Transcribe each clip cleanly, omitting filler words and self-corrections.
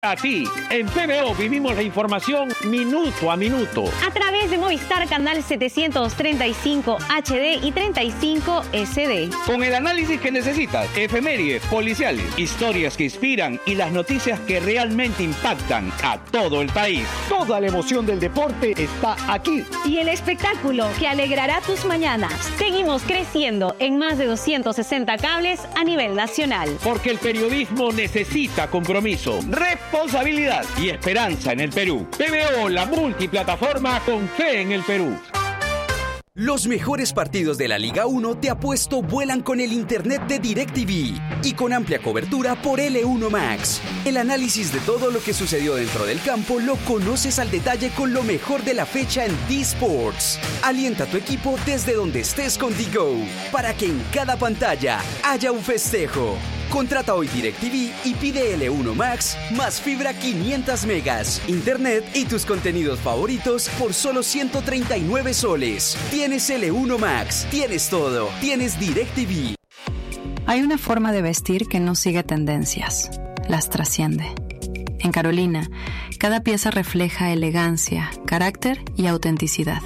A ti, en PBO vivimos la información minuto a minuto. A través de Movistar Canal 735 HD y 35 SD. Con el análisis que necesitas, efemérides, policiales, historias que inspiran y las noticias que realmente impactan a todo el país. Toda la emoción del deporte está aquí. Y el espectáculo que alegrará tus mañanas. Seguimos creciendo en más de 260 cables a nivel nacional. Porque el periodismo necesita compromiso, responsabilidad y esperanza en el Perú. PBO, la multiplataforma con fe en el Perú. Los mejores partidos de la Liga 1 de Apuesto vuelan con el internet de DirecTV y con amplia cobertura por L1 Max. El análisis de todo lo que sucedió dentro del campo lo conoces al detalle con lo mejor de la fecha en D-Sports. Alienta a tu equipo desde donde estés con DGO para que en cada pantalla haya un festejo. Contrata hoy DirecTV y pide L1 Max más fibra 500 megas, internet y tus contenidos favoritos por solo 139 soles. Tienes L1 Max, tienes todo, tienes DirecTV. Hay una forma de vestir que no sigue tendencias, las trasciende. En Carolina, cada pieza refleja elegancia, carácter y autenticidad.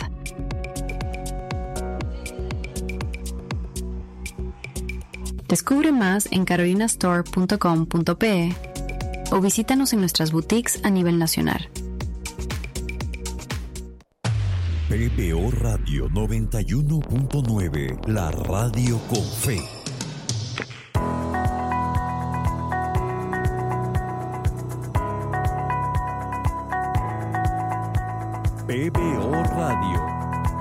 Descubre más en carolinastore.com.pe o visítanos en nuestras boutiques a nivel nacional. PBO Radio 91.9, la radio con fe. PBO Radio.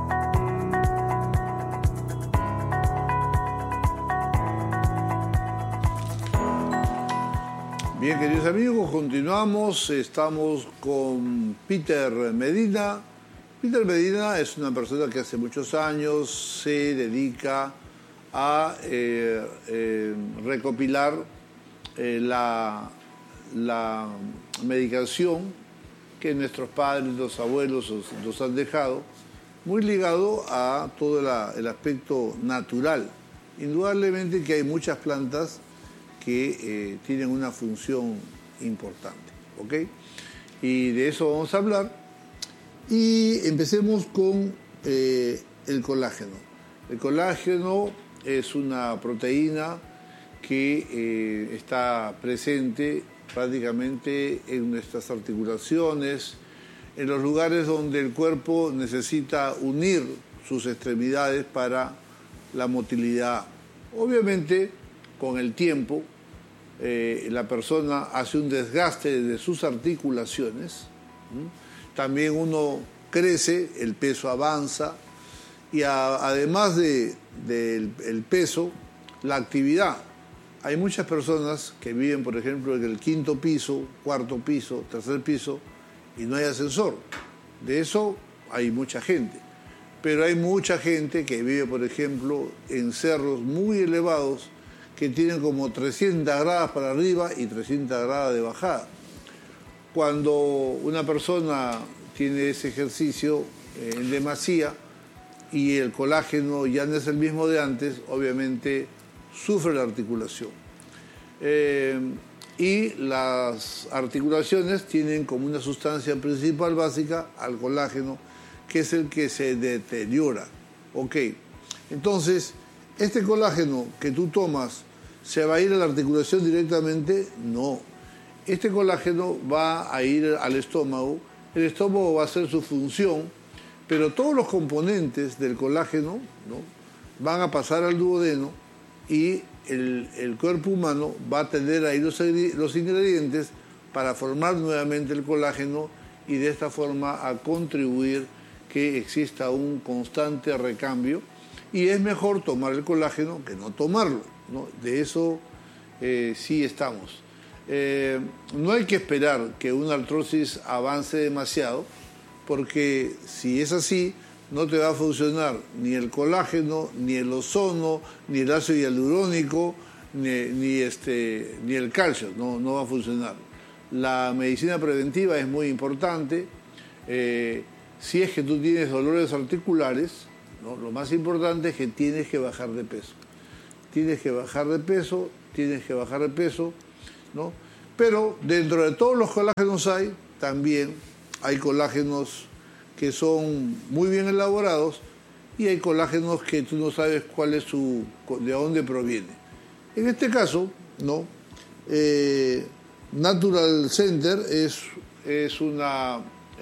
Bien, queridos amigos, continuamos. Estamos con Peter Medina. Peter Medina es una persona que hace muchos años se dedica a recopilar la medicación que nuestros padres, los abuelos nos han dejado, muy ligado a todo el aspecto natural. Indudablemente que hay muchas plantas que tienen una función importante, ¿ok? Y de eso vamos a hablar. Y empecemos con el colágeno. El colágeno es una proteína que está presente prácticamente en nuestras articulaciones, en los lugares donde el cuerpo necesita unir sus extremidades para la motilidad. Obviamente, con el tiempo, la persona hace un desgaste de sus articulaciones. También uno crece, el peso avanza y además del peso, la actividad. Hay muchas personas que viven, por ejemplo, en el quinto piso, cuarto piso, tercer piso y no hay ascensor. De eso hay mucha gente. Pero hay mucha gente que vive, por ejemplo, en cerros muy elevados que tienen como 300 gradas para arriba y 300 gradas de bajada. Cuando una persona tiene ese ejercicio en demasía y el colágeno ya no es el mismo de antes, obviamente sufre la articulación. Y las articulaciones tienen como una sustancia principal básica al colágeno, que es el que se deteriora. Ok, entonces, ¿este colágeno que tú tomas se va a ir a la articulación directamente? No. Este colágeno va a ir al estómago, el estómago va a hacer su función, pero todos los componentes del colágeno, ¿no?, van a pasar al duodeno y el cuerpo humano va a tener ahí los ingredientes para formar nuevamente el colágeno y de esta forma a contribuir que exista un constante recambio. Y es mejor tomar el colágeno que no tomarlo, ¿no? De eso sí estamos. No hay que esperar que una artrosis avance demasiado, porque si es así, no te va a funcionar ni el colágeno, ni el ozono, ni el ácido hialurónico, ni el calcio, no va a funcionar. La medicina preventiva es muy importante. Si es que tú tienes dolores articulares, ¿no?, lo más importante es que tienes que bajar de peso. Tienes que bajar de peso, ¿no? Pero dentro de todos los colágenos también hay colágenos que son muy bien elaborados y hay colágenos que tú no sabes de dónde proviene. En este caso, ¿no? Natural Center es una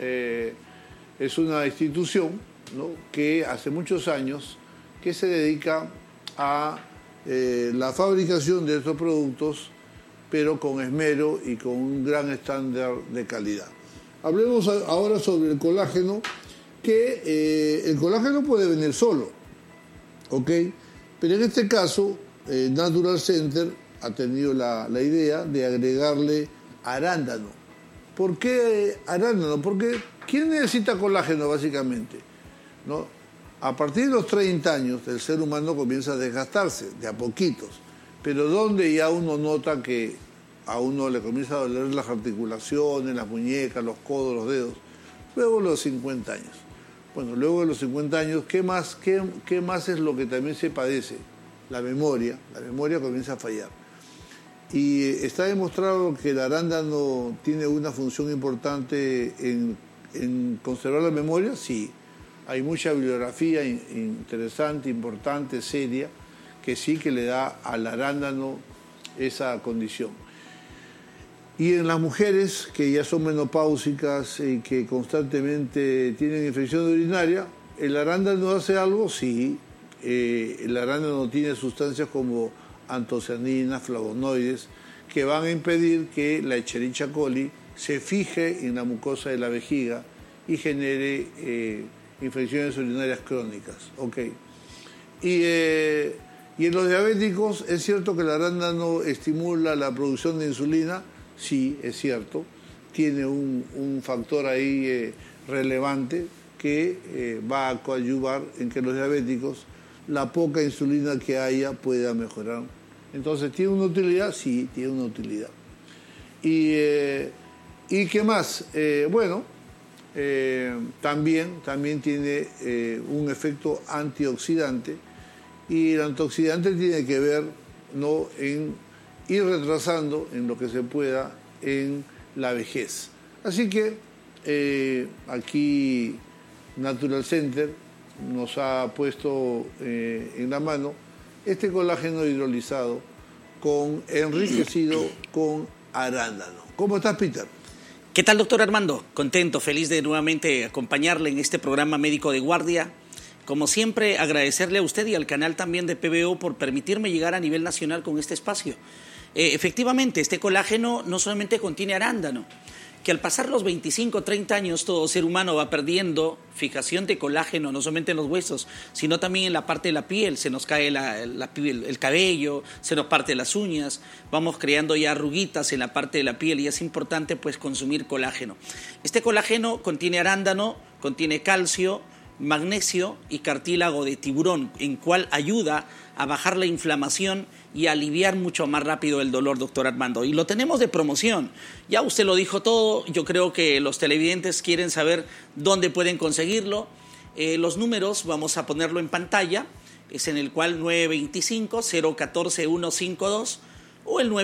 institución, ¿no? Que hace muchos años que se dedica a la fabricación de estos productos, pero con esmero y con un gran estándar de calidad. Hablemos ahora sobre el colágeno, que el colágeno puede venir solo, ¿ok? Pero en este caso, Natural Center ha tenido la idea de agregarle arándano. ¿Por qué arándano? Porque ¿quién necesita colágeno básicamente? ¿No? A partir de los 30 años el ser humano comienza a desgastarse de a poquitos, pero donde ya uno nota que a uno le comienza a doler las articulaciones, las muñecas, los codos, los dedos, luego de los 50 años. Bueno, luego de los 50 años, ¿qué más es lo que también se padece? La memoria comienza a fallar. Y está demostrado que el arándano tiene una función importante en conservar la memoria, sí. Hay mucha bibliografía interesante, importante, seria, que sí que le da al arándano esa condición. Y en las mujeres que ya son menopáusicas y que constantemente tienen infección urinaria, ¿el arándano hace algo? Sí. El arándano tiene sustancias como antocianinas, flavonoides, que van a impedir que la Escherichia coli se fije en la mucosa de la vejiga y genere infecciones urinarias crónicas. Okay. Y en los diabéticos, ¿es cierto que el arándano estimula la producción de insulina? Sí, es cierto. Tiene un factor ahí relevante que va a coadyuvar en que los diabéticos, la poca insulina que haya pueda mejorar. Entonces, ¿tiene una utilidad? Sí, tiene una utilidad. ¿Y qué más? También tiene un efecto antioxidante, y el antioxidante tiene que ver, ¿no?, en ir retrasando en lo que se pueda en la vejez. Así que aquí Natural Center nos ha puesto en la mano este colágeno hidrolizado enriquecido con arándano. ¿Cómo estás, Peter? ¿Qué tal, doctor Armando? Contento, feliz de nuevamente acompañarle en este programa Médico de Guardia. Como siempre, agradecerle a usted y al canal también de PBO por permitirme llegar a nivel nacional con este espacio. Efectivamente, este colágeno no solamente contiene arándano, que al pasar los 25, 30 años todo ser humano va perdiendo fijación de colágeno, no solamente en los huesos, sino también en la parte de la piel. Se nos cae el cabello, se nos parte las uñas, vamos creando ya arruguitas en la parte de la piel y es importante pues consumir colágeno. Este colágeno contiene arándano, contiene calcio, magnesio y cartílago de tiburón, en cual ayuda a bajar la inflamación y aliviar mucho más rápido el dolor, doctor Armando. Y lo tenemos de promoción. Ya usted lo dijo todo. Yo creo que los televidentes quieren saber dónde pueden conseguirlo. Los números vamos a ponerlo en pantalla. Es en el cual 925-014-152 o el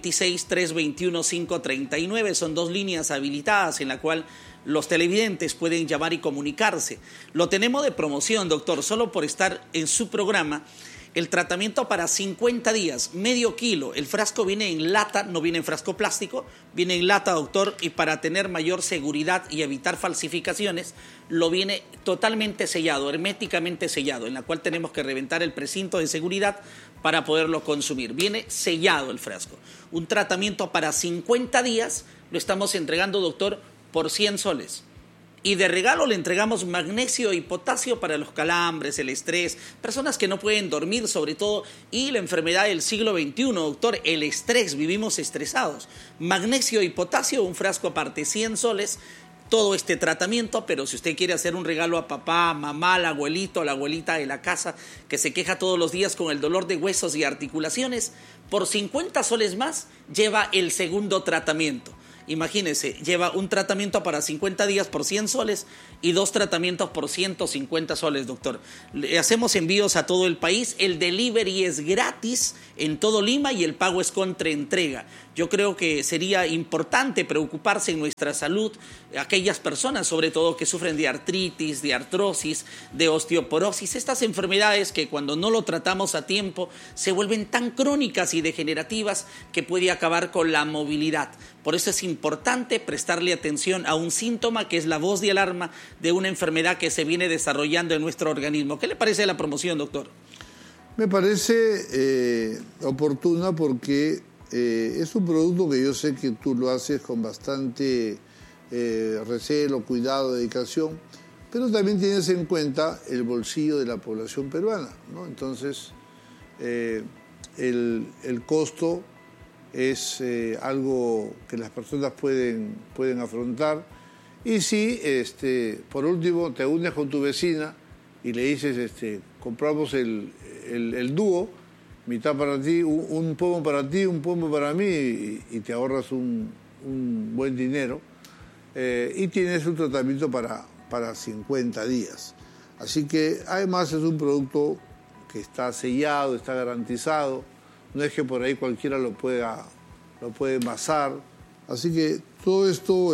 926-321-539. Son dos líneas habilitadas en la cual los televidentes pueden llamar y comunicarse. Lo tenemos de promoción, doctor, solo por estar en su programa. El tratamiento para 50 días, medio kilo. El frasco viene en lata, no viene en frasco plástico, viene en lata, doctor, y para tener mayor seguridad y evitar falsificaciones, lo viene totalmente sellado, herméticamente sellado, en la cual tenemos que reventar el precinto de seguridad para poderlo consumir. Viene sellado el frasco. Un tratamiento para 50 días lo estamos entregando, doctor, por 100 soles. Y de regalo le entregamos magnesio y potasio para los calambres, el estrés, personas que no pueden dormir sobre todo, y la enfermedad del siglo XXI, doctor, el estrés, vivimos estresados. Magnesio y potasio, un frasco aparte, 100 soles, todo este tratamiento, pero si usted quiere hacer un regalo a papá, mamá, al abuelito, a la abuelita de la casa, que se queja todos los días con el dolor de huesos y articulaciones, por 50 soles más lleva el segundo tratamiento. Imagínense, lleva un tratamiento para 50 días por 100 soles y 2 tratamientos por 150 soles, doctor. Le hacemos envíos a todo el país, el delivery es gratis en todo Lima y el pago es contra entrega. Yo creo que sería importante preocuparse en nuestra salud, aquellas personas sobre todo que sufren de artritis, de artrosis, de osteoporosis, estas enfermedades que cuando no lo tratamos a tiempo se vuelven tan crónicas y degenerativas que puede acabar con la movilidad. Por eso es importante prestarle atención a un síntoma que es la voz de alarma de una enfermedad que se viene desarrollando en nuestro organismo. ¿Qué le parece la promoción, doctor? Me parece oportuna porque es un producto que yo sé que tú lo haces con bastante recelo, cuidado, dedicación, pero también tienes en cuenta el bolsillo de la población peruana, ¿no? Entonces, el costo es algo que las personas pueden afrontar. Y si, por último, te unes con tu vecina y le dices, compramos el dúo, mitad para ti, un pomo para ti, un pomo para mí, y te ahorras un buen dinero, y tienes un tratamiento para 50 días. Así que, además, es un producto que está sellado, está garantizado, no es que por ahí cualquiera lo puede envasar. Así que todo esto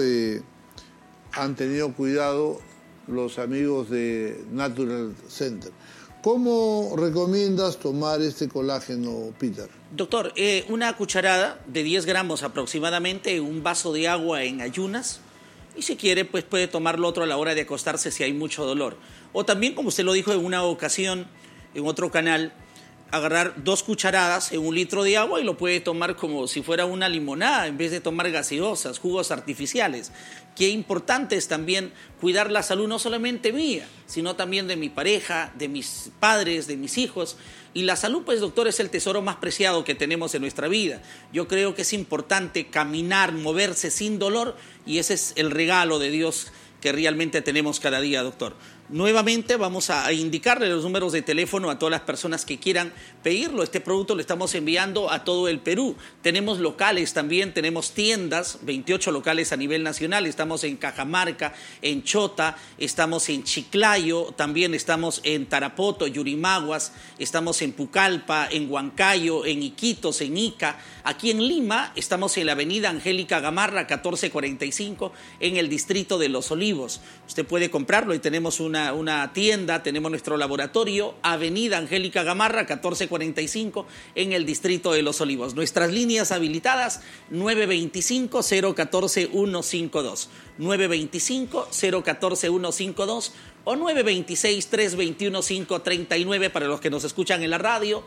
han tenido cuidado los amigos de Natural Center. ¿Cómo recomiendas tomar este colágeno, Peter? Doctor, una cucharada de 10 gramos aproximadamente, un vaso de agua en ayunas, y si quiere, pues puede tomarlo otro a la hora de acostarse si hay mucho dolor. O también, como usted lo dijo en una ocasión, en otro canal, agarrar 2 cucharadas en 1 litro de agua y lo puede tomar como si fuera una limonada en vez de tomar gaseosas, jugos artificiales. Qué importante es también cuidar la salud no solamente mía, sino también de mi pareja, de mis padres, de mis hijos. Y la salud, pues, doctor, es el tesoro más preciado que tenemos en nuestra vida. Yo creo que es importante caminar, moverse sin dolor, y ese es el regalo de Dios que realmente tenemos cada día, doctor. Nuevamente vamos a indicarle los números de teléfono a todas las personas que quieran pedirlo. Este producto lo estamos enviando a todo el Perú. Tenemos locales también, tenemos tiendas, 28 locales a nivel nacional. Estamos en Cajamarca, en Chota, estamos en Chiclayo, también estamos en Tarapoto, Yurimaguas, estamos en Pucallpa, en Huancayo, en Iquitos, en Ica. Aquí en Lima estamos en la avenida Angélica Gamarra, 1445, en el distrito de Los Olivos. Usted puede comprarlo y tenemos una tienda, tenemos nuestro laboratorio, avenida Angélica Gamarra, 1445, en el distrito de Los Olivos. Nuestras líneas habilitadas, 925-014-152, 925-014-152 o 926-321-539 para los que nos escuchan en la radio,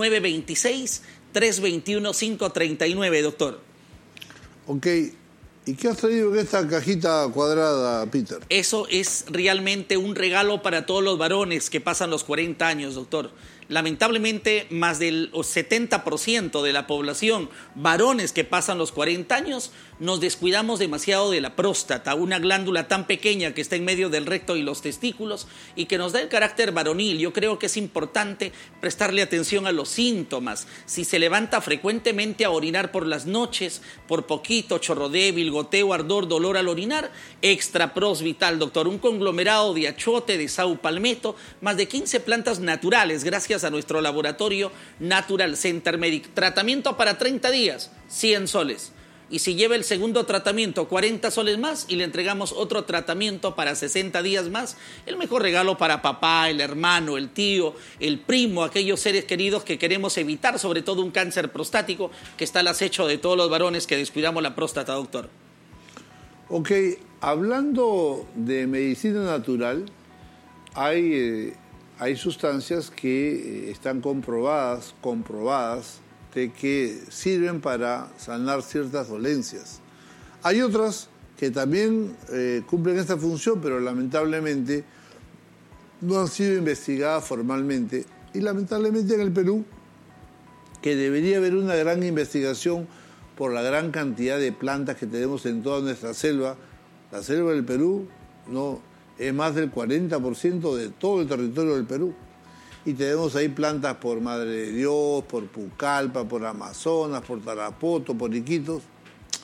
926-321-539, doctor. Ok. ¿Y qué has traído en esta cajita cuadrada, Peter? Eso es realmente un regalo para todos los varones que pasan los 40 años, doctor. Lamentablemente, más del 70% de la población, varones que pasan los 40 años, nos descuidamos demasiado de la próstata, una glándula tan pequeña que está en medio del recto y los testículos y que nos da el carácter varonil. Yo creo que es importante prestarle atención a los síntomas. Si se levanta frecuentemente a orinar por las noches, por poquito, chorro débil, goteo, ardor, dolor al orinar, Extra Pros Vital, doctor. Un conglomerado de achote, de sau palmetto, más de 15 plantas naturales, gracias a nuestro laboratorio Natural Center Medic. Tratamiento para 30 días, 100 soles. Y si lleva el segundo tratamiento, 40 soles más, y le entregamos otro tratamiento para 60 días más. El mejor regalo para papá, el hermano, el tío, el primo, aquellos seres queridos que queremos evitar, sobre todo un cáncer prostático que está al acecho de todos los varones que descuidamos la próstata, doctor. Ok, hablando de medicina natural, hay sustancias que están comprobadas de que sirven para sanar ciertas dolencias. Hay otras que también cumplen esta función, pero lamentablemente no han sido investigadas formalmente. Y lamentablemente en el Perú, que debería haber una gran investigación por la gran cantidad de plantas que tenemos en toda nuestra selva, la selva del Perú no es más del 40% de todo el territorio del Perú. Y tenemos ahí plantas por Madre de Dios, por Pucallpa, por Amazonas, por Tarapoto, por Iquitos.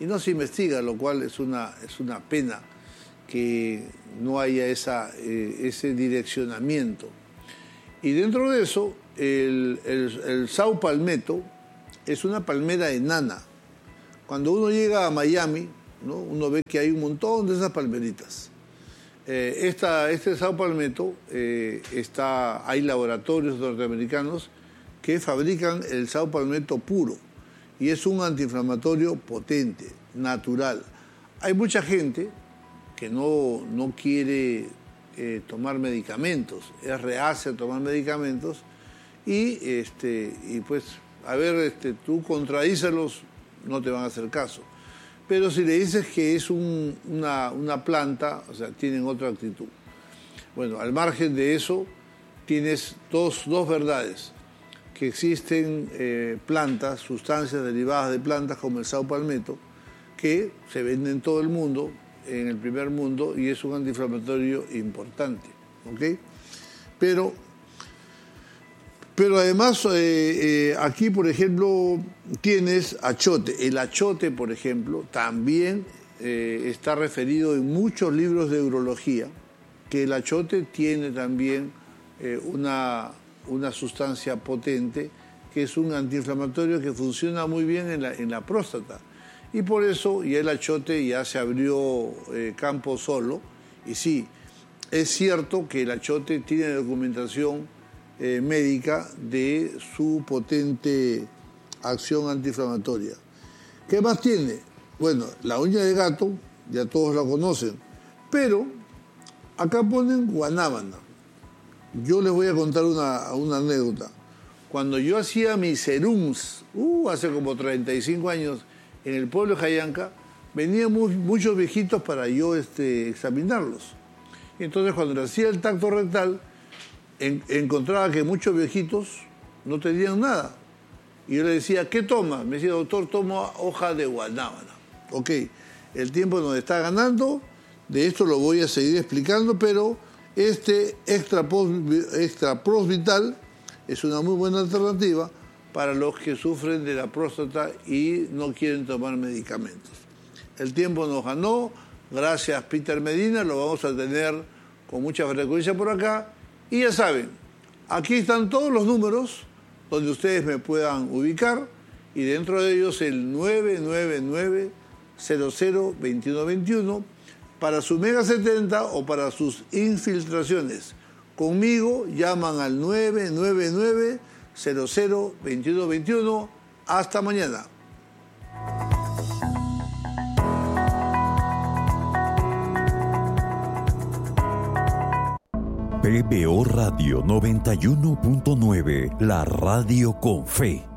y no se investiga, lo cual es una pena que no haya ese direccionamiento. Y dentro de eso, el Sao Palmetto es una palmera enana. Cuando uno llega a Miami, ¿no?, uno ve que hay un montón de esas palmeritas. Este Sao Palmetto, hay laboratorios norteamericanos que fabrican el Sao Palmetto puro y es un antiinflamatorio potente, natural. Hay mucha gente que no quiere tomar medicamentos, es reacia a tomar medicamentos y pues, a ver, tú contradícelos, no te van a hacer caso. Pero si le dices que es una planta, o sea, tienen otra actitud. Bueno, al margen de eso, tienes dos verdades, que existen plantas, sustancias derivadas de plantas como el Sao Palmetto, que se venden en todo el mundo, en el primer mundo, y es un antiinflamatorio importante, ¿ok? Pero además, aquí, por ejemplo, tienes achote. El achote, por ejemplo, también está referido en muchos libros de urología, que el achote tiene también una sustancia potente, que es un antiinflamatorio que funciona muy bien en la próstata. Y por eso ya el achote ya se abrió campo solo. Y sí, es cierto que el achote tiene documentación médica de su potente acción antiinflamatoria. ¿Qué más tiene? Bueno, la uña de gato, ya todos la conocen, pero acá ponen guanábana. Yo les voy a contar una anécdota. Cuando yo hacía mis serums, hace como 35 años, en el pueblo de Jayanca, venían muchos viejitos para yo examinarlos. Entonces, cuando le hacía el tacto rectal, encontraba que muchos viejitos no tenían nada. Y yo le decía, ¿qué toma? Me decía, doctor, tomo hoja de guanábana. Ok, el tiempo nos está ganando, de esto lo voy a seguir explicando, pero extra Pros Vital es una muy buena alternativa para los que sufren de la próstata y no quieren tomar medicamentos. El tiempo nos ganó, gracias Peter Medina, lo vamos a tener con mucha frecuencia por acá. Y ya saben, aquí están todos los números donde ustedes me puedan ubicar y dentro de ellos el 999-00-2121 para su Mega 70 o para sus infiltraciones. Conmigo llaman al 999-00-2121. Hasta mañana. PBO Radio 91.9, la radio con fe.